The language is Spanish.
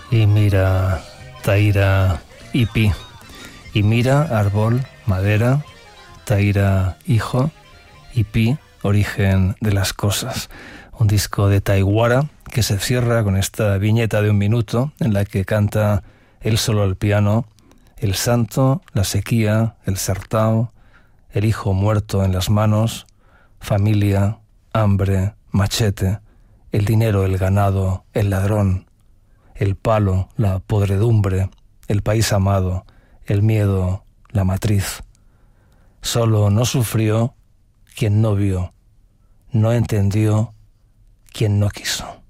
Y mira, Taira y Pi. Y mira, árbol, madera, Taira, hijo, y Pi, origen de las cosas. Un disco de Taiguara que se cierra con esta viñeta de 1 minuto en la que canta él solo al piano, el santo, la sequía, el sartao, el hijo muerto en las manos, familia, hambre, machete, el dinero, el ganado, el ladrón, el palo, la podredumbre, el país amado, el miedo, la matriz. Solo no sufrió quien no vio, no entendió quien no quiso.